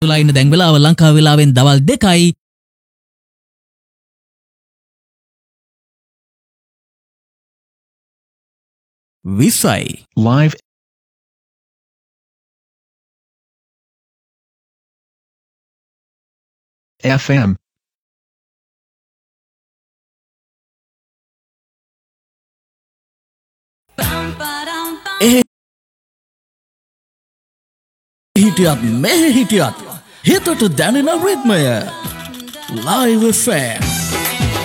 වෙලා ඉන්න දැන් වෙලාව ලංකාව වෙලාවෙන් දවල් 2යි. විසයි live FM හිටියත් මෙහෙ හිටියත් හිතට දැනෙන රිද්මය live FM